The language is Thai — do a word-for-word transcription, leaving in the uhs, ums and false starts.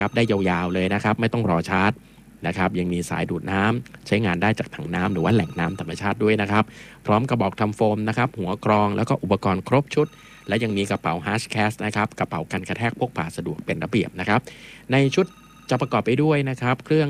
ครับได้ยาวๆเลยนะครับไม่ต้องรอชาร์จนะครับยังมีสายดูดน้ำใช้งานได้จากถังน้ำหรือว่าแหล่งน้ำธรรมชาติด้วยนะครับพร้อมกระบอกทำโฟมนะครับหัวกรองแล้วก็อุปกรณ์ครบชุดและยังมีกระเป๋า Hard Cash นะครับกระเป๋ากันกระแทกพกพาสะดวกเป็นระเบียบนะครับในชุดจะประกอบไปด้วยนะครับเครื่อง